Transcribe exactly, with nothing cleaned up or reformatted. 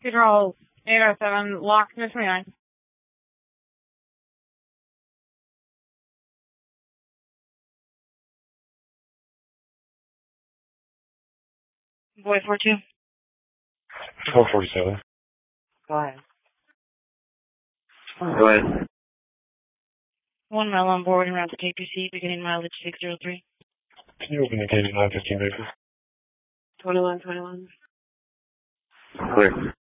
Control eight oh seven, lock to twenty-nine. Boy four two. four forty-seven. Go ahead. Go ahead. One mile on board and route to K P C, beginning mileage six zero three. Can you open the cage at nine fifteen, baby? twenty-one, twenty-one. Clear.